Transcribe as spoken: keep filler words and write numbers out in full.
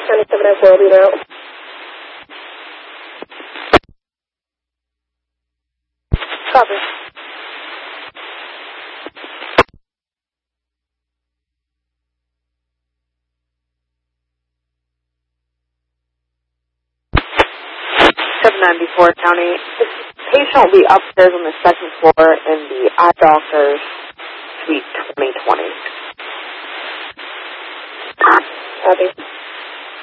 ninety-seven oh four will be there. Copy. seven ninety-four County. This patient will be upstairs on the second floor in the eye doctor's suite twenty twenty. Copy.